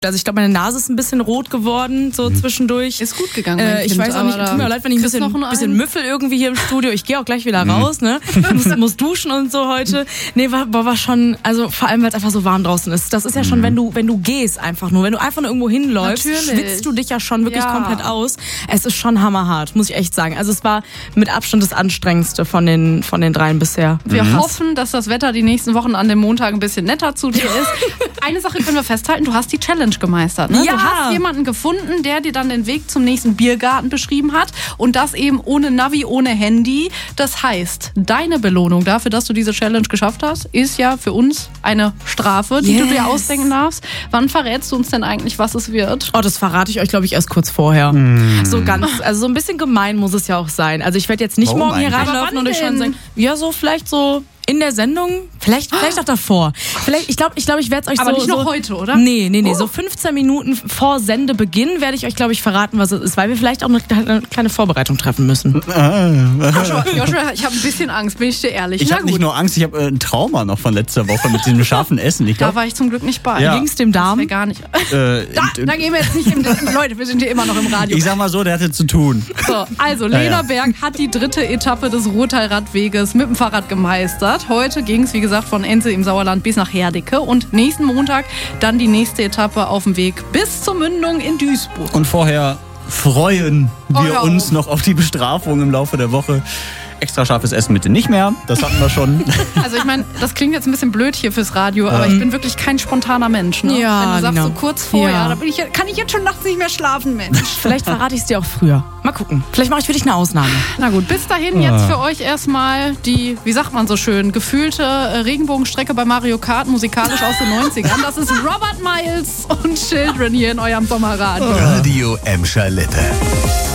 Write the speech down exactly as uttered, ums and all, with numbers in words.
Also ich glaube, meine Nase ist ein bisschen rot geworden, so zwischendurch. Ist gut gegangen, äh, Ich kind, weiß auch nicht, tut mir leid, wenn ich ein bisschen, bisschen Müffel irgendwie hier im Studio. Ich gehe auch gleich wieder raus, ne? muss, muss duschen und so heute. Nee, war, war schon, also vor allem, weil es einfach so warm draußen ist. Das ist ja schon, wenn du wenn du gehst einfach nur. Wenn du einfach nur irgendwo hinläufst, Natürlich. schwitzt du dich ja schon wirklich Ja. komplett aus. Es ist schon hammerhart, muss ich echt sagen. Also es war mit Abstand das anstrengendste von den, von den dreien bisher. Wir Mhm. hoffen, dass das Wetter die nächsten Wochen an dem Montag ein bisschen netter zu dir ist. Eine Sache können wir festhalten, du hast die Challenge gemeistert. Ne? Ja. Du hast jemanden gefunden, der dir dann den Weg zum nächsten Biergarten beschrieben hat und das eben ohne Navi, ohne Handy. Das heißt, deine Belohnung dafür, dass du diese Challenge geschafft hast, ist ja für uns eine Strafe, die Yes. du dir ausdenken darfst. Wann verrätst du uns denn eigentlich, was es wird? Oh, das verrate ich euch, glaube ich, erst kurz vorher. So ganz, also so ein bisschen gemein muss es ja auch sein. Also ich werde jetzt nicht Warum morgen hier eigentlich? Aber reinlaufen wann und euch schon denn? sagen, ja, so vielleicht so in der Sendung, vielleicht vielleicht auch davor. Vielleicht, ich glaube, ich, glaub, ich werde es euch Aber so... nicht noch so, heute, oder? Nee, nee, nee, Oh. so fünfzehn Minuten vor Sendebeginn werde ich euch, glaube ich, verraten, was es ist, weil wir vielleicht auch eine, eine kleine Vorbereitung treffen müssen. Joshua, Joshua, ich habe ein bisschen Angst, bin ich dir ehrlich. Ich Na habe gut, nicht nur Angst, ich habe äh, ein Trauma noch von letzter Woche mit diesem scharfen Essen. Ich da glaube, war ich zum Glück nicht bei. Ja. Ging's dem Das Darm? wär gar nicht. äh, Da, da gehen wir jetzt nicht im Leute, wir sind hier immer noch im Radio. ich sag mal so, der hatte zu tun. So, also Ja, Lena ja. Berg hat die dritte Etappe des Ruhrtalradweges mit dem Fahrrad gemeistert. Heute ging es, wie gesagt, von Ense im Sauerland bis nach Herdecke und nächsten Montag dann die nächste Etappe auf dem Weg bis zur Mündung in Duisburg. Und vorher freuen Oh, wir ja. uns noch auf die Bestrafung im Laufe der Woche. Extra scharfes Essen bitte nicht mehr, das hatten wir schon. Also ich meine, das klingt jetzt ein bisschen blöd hier fürs Radio, aber ich bin wirklich kein spontaner Mensch. Ne? Ja, Wenn du sagst genau. so kurz vorher, Ja. da bin ich, kann ich jetzt schon nachts nicht mehr schlafen, Mensch. Vielleicht verrate ich es dir auch früher. Mal gucken. Vielleicht mache ich für dich eine Ausnahme. Na gut, bis dahin jetzt für euch erstmal die, wie sagt man so schön, gefühlte äh, Regenbogenstrecke bei Mario Kart, musikalisch aus den neunzigern. Das ist Robert Miles und Children hier in eurem Sommerradio. Radio Emscher Lippe.